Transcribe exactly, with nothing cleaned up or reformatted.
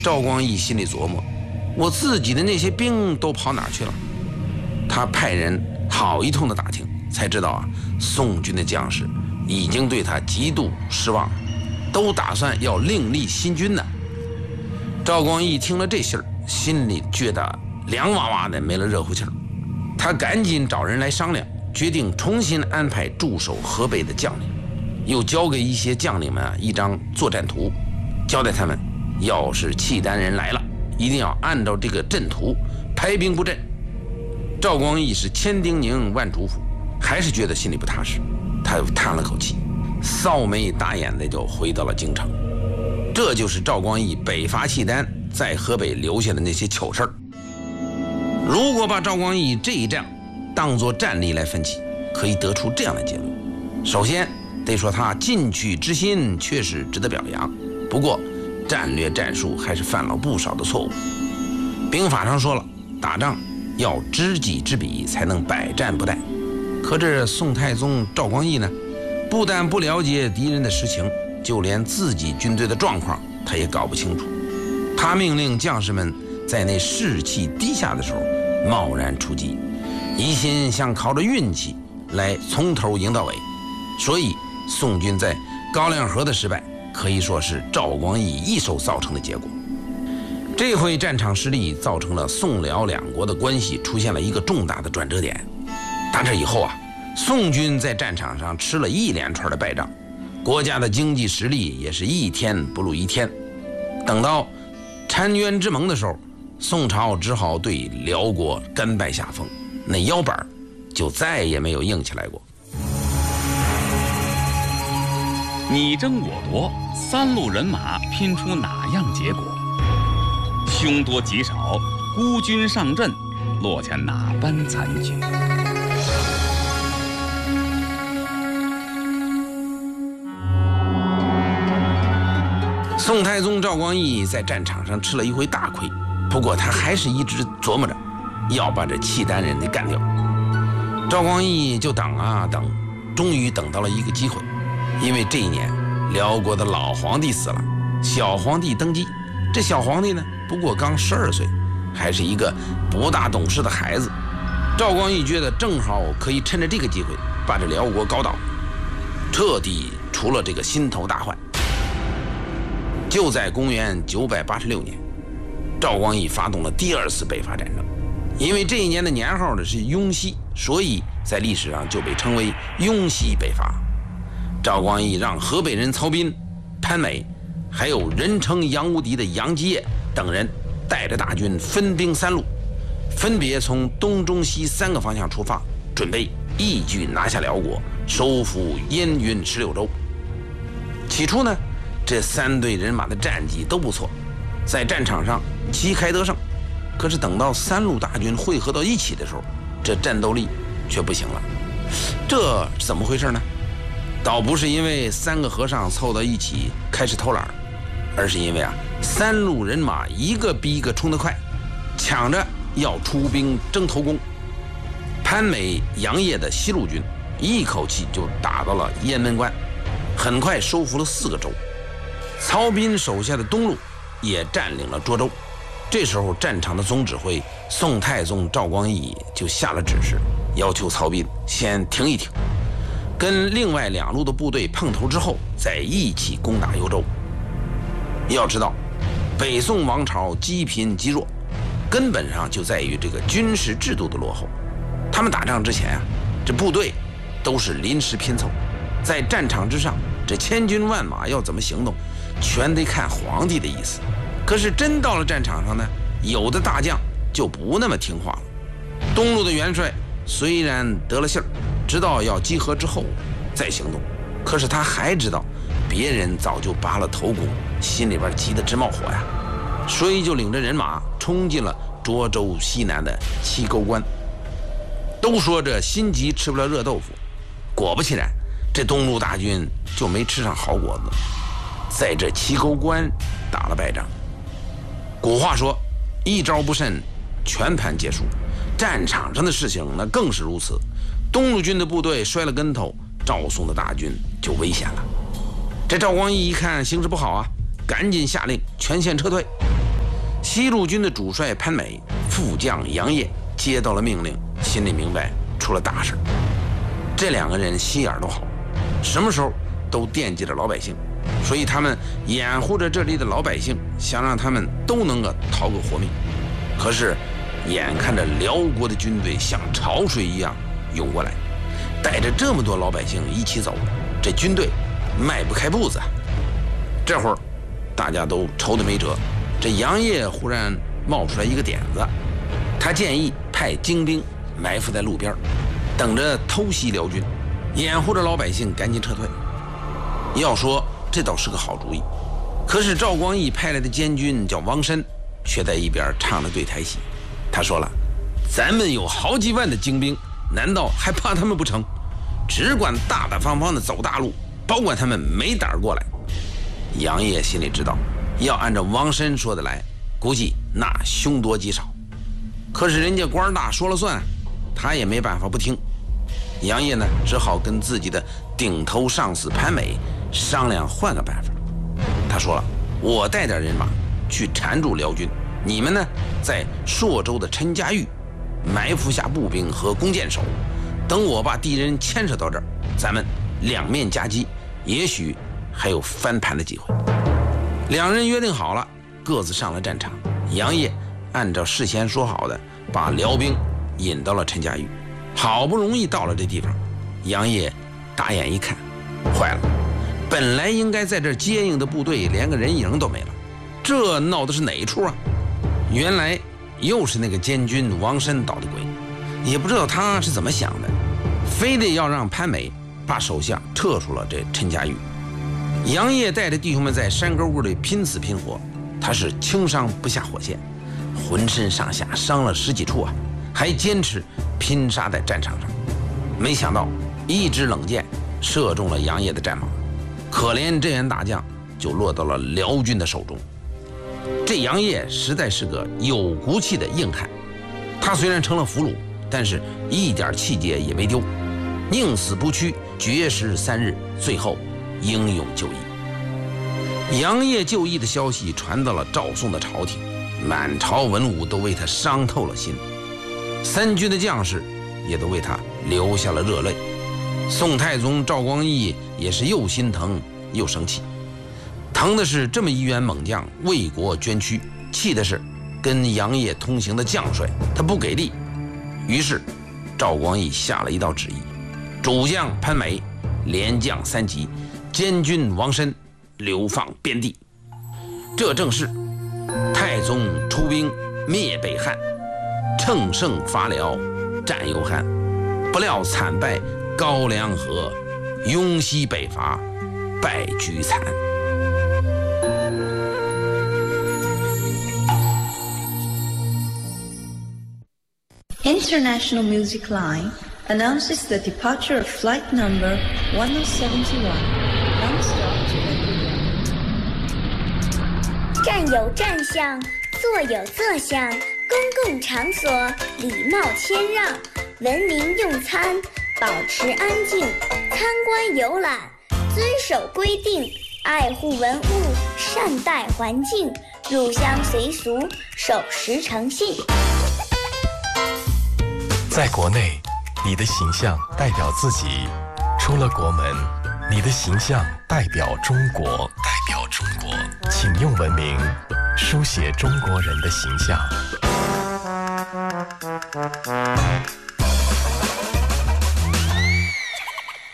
赵光义心里琢磨，我自己的那些兵都跑哪去了？他派人好一通的打听，才知道啊，宋军的将士已经对他极度失望，都打算要另立新军呢。赵光义听了这信儿，心里觉得凉哇哇的，没了热乎气儿。他赶紧找人来商量，决定重新安排驻守河北的将领，又交给一些将领们啊一张作战图，交代他们，要是契丹人来了，一定要按照这个阵图排兵布阵。赵光义是千叮咛万嘱咐，还是觉得心里不踏实，他又叹了口气，扫眉打眼的就回到了京城。这就是赵光义北伐契丹在河北留下的那些糗事儿。如果把赵光义这一仗当作战例来分析，可以得出这样的结论：首先得说他进取之心确实值得表扬，不过战略战术还是犯了不少的错误。兵法上说了，打仗要知己知彼，才能百战不殆。可这宋太宗赵光义呢，不但不了解敌人的实情，就连自己军队的状况他也搞不清楚。他命令将士们在那士气低下的时候贸然出击，一心想靠着运气来从头赢到尾。所以宋军在高粱河的失败可以说是赵光义一手造成的结果。这回战场失利造成了宋辽两国的关系出现了一个重大的转折点。打这以后啊，宋军在战场上吃了一连串的败仗，国家的经济实力也是一天不如一天。等到澶渊之盟的时候，宋朝只好对辽国甘拜下风，那腰板就再也没有硬起来过。 你争我夺，三路人马拼出哪样结果？凶多吉少，孤军上阵，落下哪般残局？ 宋太宗赵光义在战场上吃了一回大亏，不过他还是一直琢磨着要把这契丹人给干掉。赵光义就等啊等，终于等到了一个机会。因为这一年辽国的老皇帝死了，小皇帝登基。这小皇帝呢，不过刚十二岁，还是一个不大懂事的孩子。赵光义觉得正好可以趁着这个机会把这辽国搞倒，彻底除了这个心头大患。就在公元九百八十六年，赵光义发动了第二次北伐战争。因为这一年的年号呢是雍熙，所以在历史上就被称为雍熙北伐。赵光义让河北人曹彬、潘美，还有人称杨无敌的杨继业等人带着大军分兵三路，分别从东中西三个方向出发，准备一举拿下辽国，收复燕云十六州。起初呢，这三队人马的战绩都不错，在战场上旗开得胜。可是等到三路大军汇合到一起的时候，这战斗力却不行了。这怎么回事呢？倒不是因为三个和尚凑到一起开始偷懒，而是因为啊，三路人马一个比一个冲得快，抢着要出兵争头功。潘美、杨业的西路军一口气就打到了雁门关，很快收复了四个州。曹彬手下的东路也占领了涿州。这时候战场的总指挥宋太宗赵光义就下了指示，要求曹彬先停一停，跟另外两路的部队碰头之后再一起攻打幽州。要知道北宋王朝积贫积弱，根本上就在于这个军事制度的落后。他们打仗之前啊，这部队都是临时拼凑，在战场之上，这千军万马要怎么行动，全得看皇帝的意思。可是真到了战场上呢，有的大将就不那么听话了。东路的元帅虽然得了信儿，知道要集合之后再行动，可是他还知道别人早就拔了头功，心里边急得直冒火呀，所以就领着人马冲进了涿州西南的齐沟关。都说这心急吃不了热豆腐，果不其然，这东路大军就没吃上好果子，在这齐沟关打了败仗。古话说，一招不慎，全盘皆输。战场上的事情那更是如此。东路军的部队摔了跟头，赵宋的大军就危险了。这赵光义一看形势不好啊，赶紧下令全线撤退。 西路军的主帅潘美、副将杨业接到了命令，心里明白出了大事。这两个人心眼都好，什么时候都惦记着老百姓，所以他们掩护着这里的老百姓，想让他们都能够逃个活命。可是眼看着辽国的军队像潮水一样涌过来，带着这么多老百姓一起走，这军队迈不开步子。这会儿大家都愁得没辙，这杨业忽然冒出来一个点子，他建议派精兵埋伏在路边，等着偷袭辽军，掩护着老百姓赶紧撤退。要说这倒是个好主意，可是赵光义派来的监军叫王申，却在一边唱了对台戏。他说了，咱们有好几万的精兵，难道还怕他们不成？只管大大方方的走大路，保管他们没胆过来。杨业心里知道，要按照王申说的来，估计那凶多吉少。可是人家官大说了算，他也没办法不听。杨业呢，只好跟自己的顶头上司潘美商量换个办法。他说了，我带点人马去缠住辽军，你们呢在朔州的陈家峪埋伏下步兵和弓箭手，等我把敌人牵扯到这儿，咱们两面夹击，也许还有翻盘的机会。两人约定好了，各自上了战场。杨业按照事先说好的，把辽兵引到了陈家峪。好不容易到了这地方，杨业打眼一看，坏了，本来应该在这儿接应的部队连个人影都没了，这闹的是哪一出啊？原来又是那个监军王申捣的鬼，也不知道他是怎么想的，非得要让潘美把手下撤出了这陈家峪。杨业带着弟兄们在山沟沟里拼死拼活，他是轻伤不下火线，浑身上下伤了十几处啊，还坚持拼杀在战场上。没想到一支冷箭射中了杨业的战马，可怜这员大将就落到了辽军的手中。这杨业实在是个有骨气的硬汉，他虽然成了俘虏，但是一点气节也没丢，宁死不屈，绝食三日，最后英勇就义。杨业就义的消息传到了赵宋的朝廷，满朝文武都为他伤透了心，三军的将士也都为他流下了热泪。宋太宗赵光义也是又心疼又生气，疼的是这么一员猛将为国捐躯，气的是跟杨业同行的将帅他不给力。于是赵光义下了一道旨意，主将潘美连降三级，监军王申流放边地。这正是太宗出兵灭北汉，乘胜伐辽战犹汉，不料惨败高梁河，雍西北伐败居惨。 International Music Line announces the departure of flight number one oh seventy-one, non-stop to Edinburgh. 站有站相，坐有坐相，公共场所礼貌谦让，文明用餐，保持安静，参观游览，遵守规定，爱护文物，善待环境，入乡随俗，守时诚信。 在国内，你的形象代表自己；出了国门，你的形象代表中国。代表中国，请用文明书写中国人的形象。